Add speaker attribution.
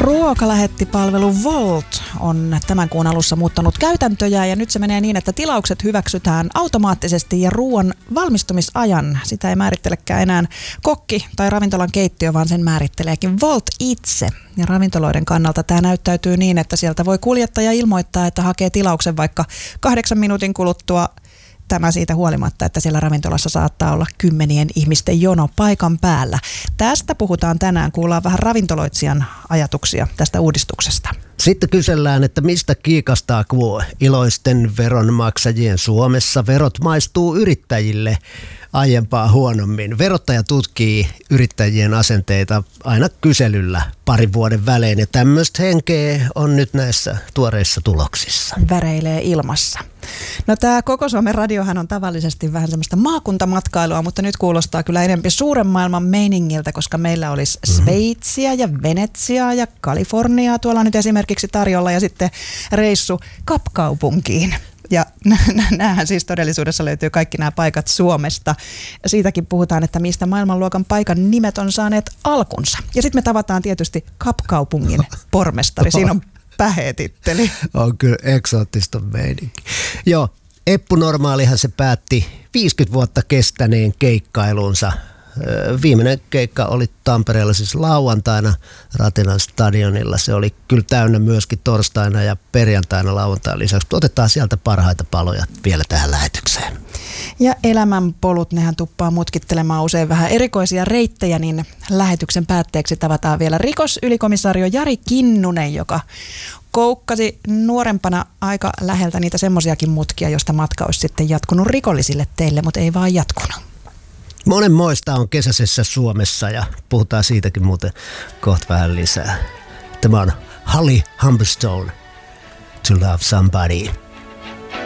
Speaker 1: Ruokalähettipalvelu Wolt on tämän kuun alussa muuttanut käytäntöjä ja nyt se menee niin, että tilaukset hyväksytään automaattisesti ja ruoan valmistumisajan. Sitä ei määrittelekään enää kokki tai ravintolan keittiö, vaan sen määritteleekin Wolt itse. Ja ravintoloiden kannalta tämä näyttäytyy niin, että sieltä voi kuljettaja ilmoittaa, että hakee tilauksen vaikka 8 minuutin kuluttua. Tämä siitä huolimatta, että siellä ravintolassa saattaa olla 10 ihmisten jono paikan päällä. Tästä puhutaan tänään, kuullaan vähän ravintoloitsijan ajatuksia tästä uudistuksesta.
Speaker 2: Sitten kysellään, että mistä kiikastaa kuo iloisten veronmaksajien Suomessa. Verot maistuu yrittäjille aiempaa huonommin. Verottaja tutkii yrittäjien asenteita aina kyselyllä parin vuoden välein ja tämmöistä henkeä on nyt näissä tuoreissa tuloksissa.
Speaker 1: Väreilee ilmassa. No tämä Koko Suomen radiohan on tavallisesti vähän semmoista maakuntamatkailua, mutta nyt kuulostaa kyllä enemmän suuren maailman meiningiltä, koska meillä olisi Sveitsiä ja Venetsiaa ja Kaliforniaa tuolla nyt esimerkiksi tarjolla ja sitten reissu Kapkaupunkiin. Ja näähän siis todellisuudessa löytyy kaikki nämä paikat Suomesta. Siitäkin puhutaan, että mistä maailmanluokan paikan nimet on saaneet alkunsa. Ja sitten me tavataan tietysti Kapkaupungin pormestari. Siinä on päheetitteli.
Speaker 2: On kyllä eksoottista meininki. Joo, Eppu Normaalihan se päätti 50 vuotta kestäneen keikkailunsa. Viimeinen keikka oli Tampereella siis lauantaina Ratinan stadionilla. Se oli kyllä täynnä myöskin torstaina ja perjantaina lauantain lisäksi. Otetaan sieltä parhaita paloja vielä tähän lähetykseen.
Speaker 1: Ja elämänpolut, nehän tuppaa mutkittelemaan usein vähän erikoisia reittejä, niin lähetyksen päätteeksi tavataan vielä rikosylikomissaario Jari Kinnunen, joka koukkasi nuorempana aika läheltä niitä semmosiakin mutkia, josta matka olisi sitten jatkunut rikollisille teille, mutta ei vaan jatkunut.
Speaker 2: Monenmoista on kesäisessä Suomessa ja puhutaan siitäkin muuten kohta vähän lisää. Tämä on Holly Humberstone, To Love Somebody.